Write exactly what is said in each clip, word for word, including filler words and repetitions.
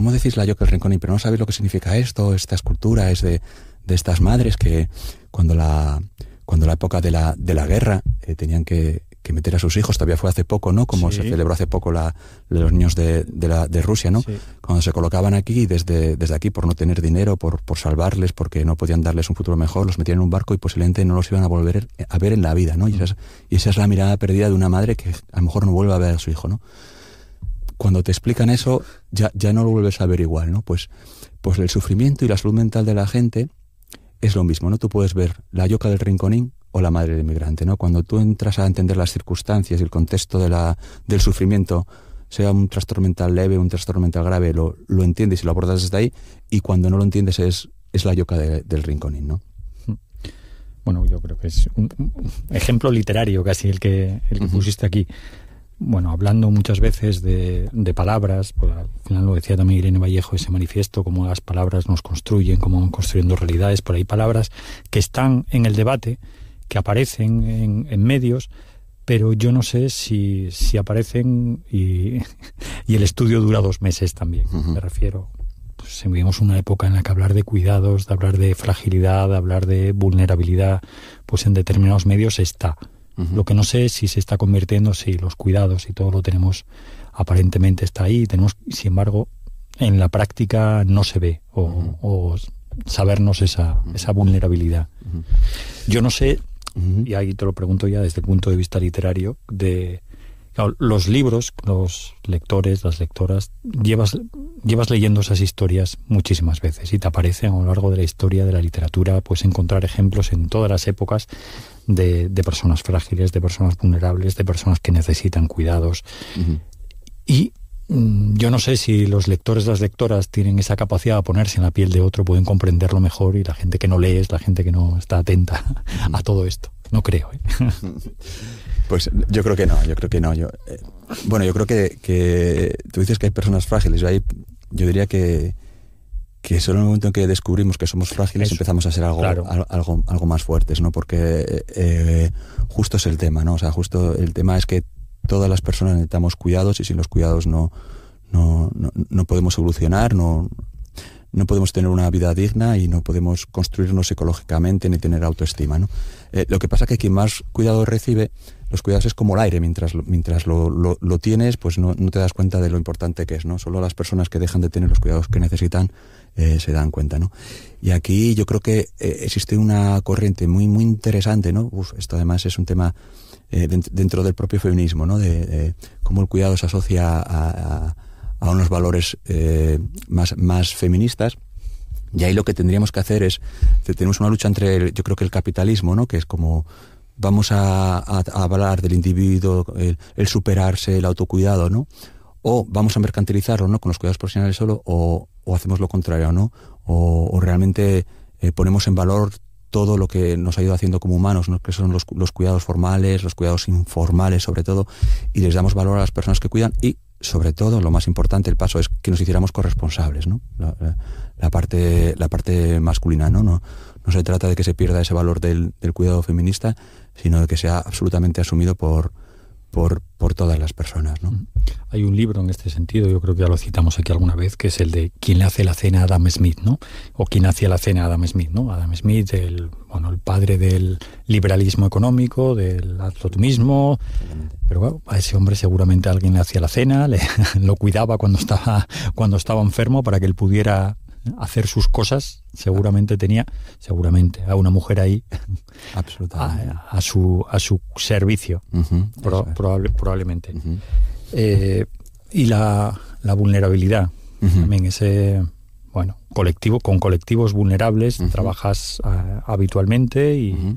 ¿cómo decís la yoca del rinconín? Pero no sabéis lo que significa esto, esta escultura es de, de estas madres que cuando la cuando la época de la de la guerra eh, tenían que, que meter a sus hijos, todavía fue hace poco, ¿no? Como sí. se celebró hace poco la de los niños de, de, la, de Rusia, ¿no? Sí. Cuando se colocaban aquí, desde, desde aquí, por no tener dinero, por, por salvarles, porque no podían darles un futuro mejor, los metían en un barco y posiblemente no los iban a volver a ver en la vida, ¿no? Y esa es, y esa es la mirada perdida de una madre que a lo mejor no vuelve a ver a su hijo, ¿no? Cuando te explican eso, ya, ya no lo vuelves a ver igual, ¿no? Pues, pues el sufrimiento y la salud mental de la gente es lo mismo, ¿no? Tú puedes ver la yoca del rinconín o la madre del inmigrante, ¿no? Cuando tú entras a entender las circunstancias y el contexto de la, del sufrimiento, sea un trastorno mental leve, un trastorno mental grave, lo, lo entiendes y lo abordas desde ahí, y cuando no lo entiendes es, es la yoca de, del rinconín, ¿no? Bueno, yo creo que es un, un ejemplo literario casi el que, el que uh-huh. pusiste aquí. Bueno, hablando muchas veces de, de palabras, pues al final lo decía también Irene Vallejo, ese manifiesto, cómo las palabras nos construyen, cómo van construyendo realidades. Por ahí palabras que están en el debate, que aparecen en, en medios, pero yo no sé si, si aparecen y, y el estudio dura dos meses también. Uh-huh. Me refiero, pues vivimos una época en la que hablar de cuidados, de hablar de fragilidad, de hablar de vulnerabilidad, pues en determinados medios está. Uh-huh. Lo que no sé es si se está convirtiendo, si los cuidados y todo lo tenemos, aparentemente está ahí, tenemos, sin embargo, en la práctica no se ve, o, uh-huh. o sabernos esa, uh-huh. esa vulnerabilidad. Uh-huh. Yo no sé, uh-huh. y ahí te lo pregunto ya desde el punto de vista literario, de claro, los libros, los lectores, las lectoras, llevas, llevas leyendo esas historias muchísimas veces y te aparecen a lo largo de la historia de la literatura, pues encontrar ejemplos en todas las épocas de, de personas frágiles, de personas vulnerables, de personas que necesitan cuidados. Uh-huh. Y mm, yo no sé si los lectores, las lectoras tienen esa capacidad de ponerse en la piel de otro, pueden comprenderlo mejor, y la gente que no lee es la gente que no está atenta uh-huh. a todo esto. No creo, ¿eh? Pues yo creo que no, yo creo que no. Yo, eh, bueno, yo creo que, que tú dices que hay personas frágiles. Yo, ahí, yo diría que, que solo en el momento en que descubrimos que somos frágiles Eso, empezamos a ser algo, claro. al, algo, algo más fuertes, ¿no? Porque eh, justo es el tema, ¿no? O sea, justo el tema es que todas las personas necesitamos cuidados, y sin los cuidados no, no, no, no podemos evolucionar, no... no podemos tener una vida digna y no podemos construirnos psicológicamente ni tener autoestima, ¿no? Eh, lo que pasa es que quien más cuidado recibe, los cuidados es como el aire, mientras lo, mientras lo, lo, lo tienes, pues no, no te das cuenta de lo importante que es, ¿no? Solo las personas que dejan de tener los cuidados que necesitan eh, se dan cuenta, ¿no? Y aquí yo creo que eh, existe una corriente muy muy interesante, ¿no? Uf, esto además es un tema eh, dentro del propio feminismo, ¿no? De, de cómo el cuidado se asocia a, a a unos valores eh, más, más feministas, y ahí lo que tendríamos que hacer es, tenemos una lucha entre, el, yo creo que el capitalismo, ¿no? Que es como, vamos a, a, a hablar del individuo, el, el superarse, el autocuidado, ¿no? O vamos a mercantilizarlo, ¿no? Con los cuidados profesionales solo, o, o hacemos lo contrario, ¿no? O, o realmente eh, ponemos en valor todo lo que nos ha ido haciendo como humanos, ¿no? Que son los, los cuidados formales, los cuidados informales sobre todo, y les damos valor a las personas que cuidan, y sobre todo, lo más importante, el paso es que nos hiciéramos corresponsables, ¿no? La, la, la parte la parte masculina, ¿no? No, no se trata de que se pierda ese valor del, del cuidado feminista, sino de que sea absolutamente asumido por, por, por todas las personas, ¿no? Hay un libro en este sentido, yo creo que ya lo citamos aquí alguna vez, que es el de ¿Quién le hace la cena a Adam Smith?, ¿no? O ¿Quién hacía la cena a Adam Smith?, ¿no? Adam Smith, el, bueno, el padre del liberalismo económico, del autonomismo, pero bueno, a ese hombre seguramente alguien le hacía la cena, le, lo cuidaba cuando estaba, cuando estaba enfermo para que él pudiera hacer sus cosas. Seguramente tenía, seguramente, a una mujer ahí absolutamente a, a su a su servicio, uh-huh, Pro, es. probable, probablemente. Uh-huh. Eh, y la, la vulnerabilidad, uh-huh. también ese, bueno, colectivo, con colectivos vulnerables, uh-huh. trabajas uh, habitualmente y, uh-huh.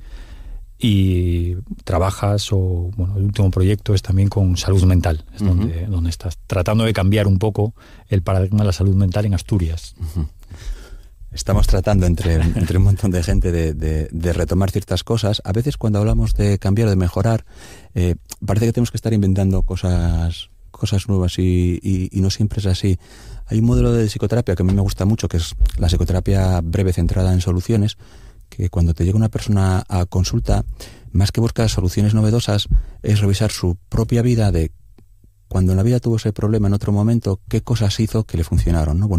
y trabajas, o bueno, el último proyecto es también con salud mental, es uh-huh. donde, donde estás tratando de cambiar un poco el paradigma de la salud mental en Asturias. Uh-huh. Estamos tratando entre, entre un montón de gente de, de, de retomar ciertas cosas. A veces cuando hablamos de cambiar o de mejorar, eh, parece que tenemos que estar inventando cosas cosas nuevas y, y, y no siempre es así. Hay un modelo de psicoterapia que a mí me gusta mucho, que es la psicoterapia breve centrada en soluciones, que cuando te llega una persona a consulta, más que buscar soluciones novedosas, es revisar su propia vida, de cuando en la vida tuvo ese problema en otro momento, qué cosas hizo que le funcionaron, ¿no? Bueno,